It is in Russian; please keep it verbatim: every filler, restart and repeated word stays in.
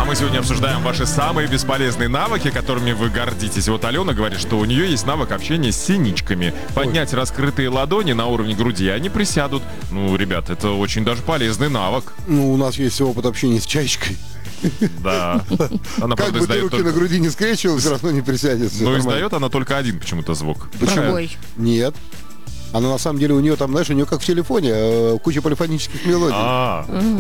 мы сегодня обсуждаем ваши самые бесполезные навыки, которыми вы гордитесь. Вот Алена говорит, что у нее есть навык общения с синичками. Поднять раскрытые ладони на уровне груди, и они присядут. Ну, ребят, это очень даже полезный навык. Ну, у нас есть опыт общения с чаечкой. Да. Она, Как правда, бы ты издает руки только... на груди не скрещивал, все равно не присядет. Но издает она только один почему-то звук. Какой? Нет. Она на самом деле у нее там, знаешь, у нее как в телефоне, э, куча полифонических мелодий. А,